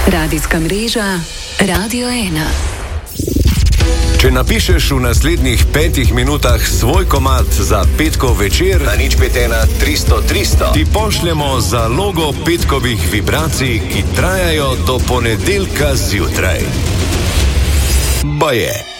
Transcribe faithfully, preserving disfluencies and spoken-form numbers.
Radijska mreža Radio ena. Če napišeš v naslednjih petih minutah svoj komad za petkov večer na nič pet ena tristo tristo, ti pošljemo zalogo petkovih vibracij, ki trajajo do ponedeljka zjutraj. Baje.